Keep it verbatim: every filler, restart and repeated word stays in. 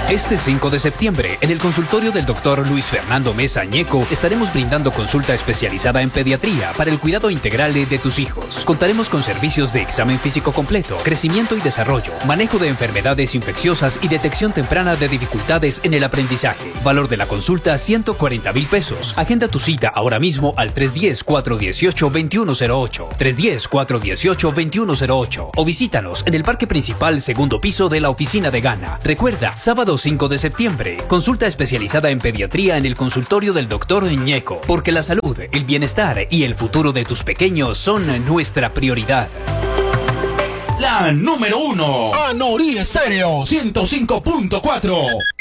Este cinco de septiembre, en el consultorio del doctor Luis Fernando Mesa Ñeco, estaremos brindando consulta especializada en pediatría para el cuidado integral de tus hijos. Contaremos con servicios de examen físico completo, crecimiento y desarrollo, manejo de enfermedades infecciosas y detección temprana de dificultades en el aprendizaje. Valor de la consulta, ciento cuarenta mil pesos. Agenda tu cita ahora mismo al tres uno cero, cuatro uno ocho, dos uno cero ocho, tres uno cero, cuatro uno ocho, dos uno cero ocho o visítanos en el parque principal, segundo piso de la oficina de Gana. Recuerda, sábado cinco de septiembre, consulta especializada en pediatría en el consultorio del doctor Ñeco, porque la salud, el bienestar y el futuro de tus pequeños son nuestra prioridad. La número uno, Anorí Estéreo ciento cinco punto cuatro.